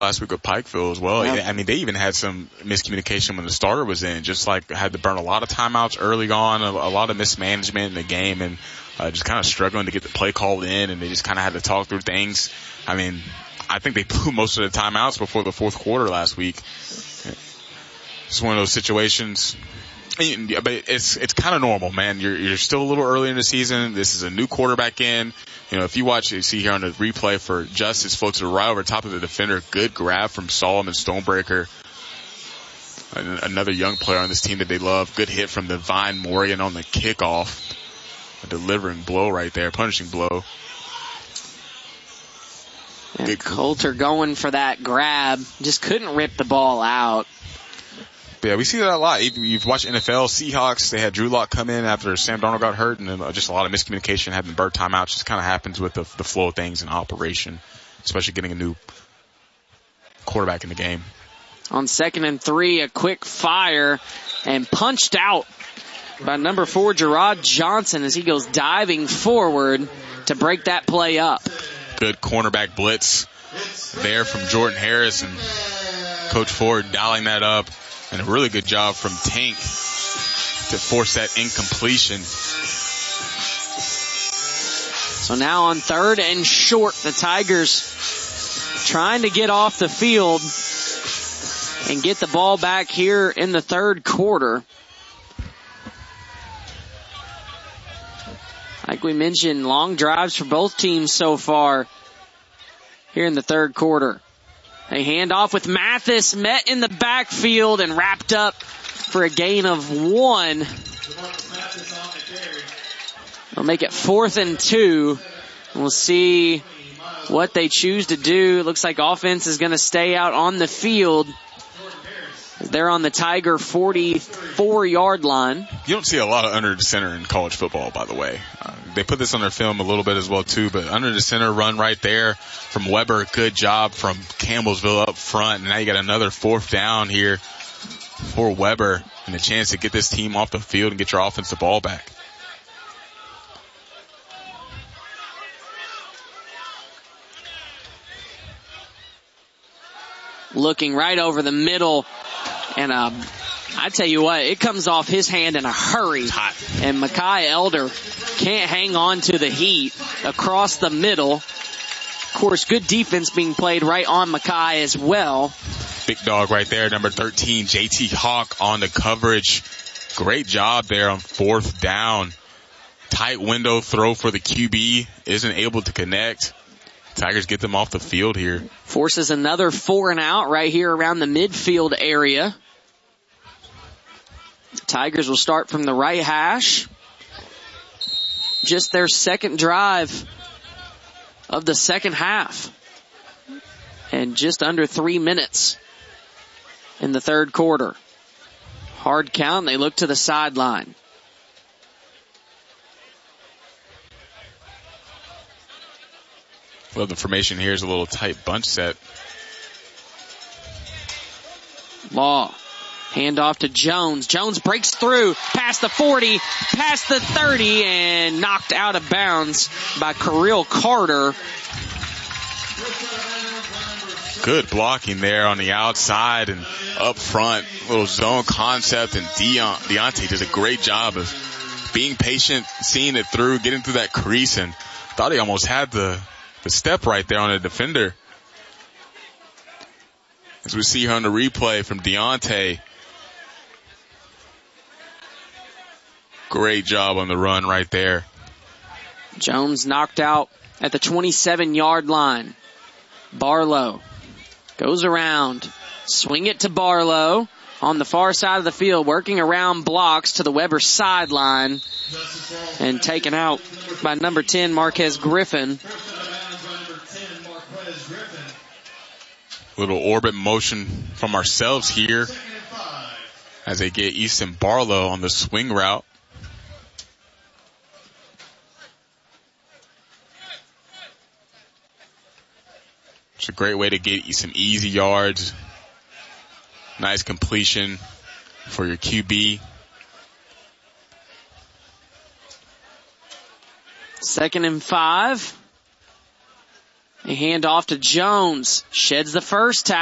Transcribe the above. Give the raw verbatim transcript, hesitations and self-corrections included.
last week with Pikeville as well. Yeah. I mean, they even had some miscommunication when the starter was in, just like had to burn a lot of timeouts early on, a, a lot of mismanagement in the game, and uh, just kind of struggling to get the play called in, and they just kind of had to talk through things. I mean, I think they blew most of the timeouts before the fourth quarter last week. It's one of those situations. But it's it's kind of normal, man. You're you're still a little early in the season. This is a new quarterback in. You know, if you watch, you see here on the replay for Justice, floats it right over top of the defender. Good grab from Solomon Stonebreaker. Another young player on this team that they love. Good hit from Divine Morgan on the kickoff. A delivering blow right there, punishing blow. And Good. Coulter going for that grab. Just couldn't rip the ball out. Yeah, we see that a lot. You've watched N F L, Seahawks, they had Drew Lock come in after Sam Darnold got hurt, and then just a lot of miscommunication, having bird timeouts. Just kind of happens with the, the flow of things in operation, especially getting a new quarterback in the game. On second and three, a quick fire and punched out by number four, Gerard Johnson, as he goes diving forward to break that play up. Good cornerback blitz there from Jordan Harris, and Coach Ford dialing that up. And a really good job from Tank to force that incompletion. So now on third and short, the Tigers trying to get off the field and get the ball back here in the third quarter. Like we mentioned, long drives for both teams so far here in the third quarter. They hand off with Mathis, met in the backfield and wrapped up for a gain of one. They'll make it fourth and two. We'll see what they choose to do. It looks like offense is going to stay out on the field. They're on the Tiger forty-four yard line. You don't see a lot of under the center in college football, by the way. Uh, they put this on their film a little bit as well, too, but under the center run right there from Weber. Good job from Campbellsville up front. And now you got another fourth down here for Weber and a chance to get this team off the field and get your offensive ball back. Looking right over the middle. And um, I tell you what, it comes off his hand in a hurry. It's hot. And Makai Elder can't hang on to the heat across the middle. Of course, good defense being played right on Makai as well. Big dog right there, number thirteen, J T Hawk on the coverage. Great job there on fourth down. Tight window throw for the Q B. Isn't able to connect. Tigers get them off the field here. Forces another four and out right here around the midfield area. Tigers will start from the right hash. Just their second drive of the second half. And just under three minutes in the third quarter. Hard count. They look to the sideline. Well, the formation here is a little tight bunch set. Law. Hand off to Jones. Jones breaks through past the forty, past the thirty, and knocked out of bounds by Kirill Carter. Good blocking there on the outside and up front. Little zone concept, and Deon, Deontay does a great job of being patient, seeing it through, getting through that crease, and thought he almost had the The step right there on the defender. As we see here on the replay from Deontay. Great job on the run right there. Jones knocked out at the twenty-seven yard line. Barlow goes around. Swing it to Barlow on the far side of the field, working around blocks to the Weber sideline. And taken out by number ten, Marquez Griffin. Little orbit motion from ourselves here as they get Easton Barlow on the swing route. It's a great way to get some easy yards. Nice completion for your Q B. Second and five. A hand off to Jones. Sheds the first tackle.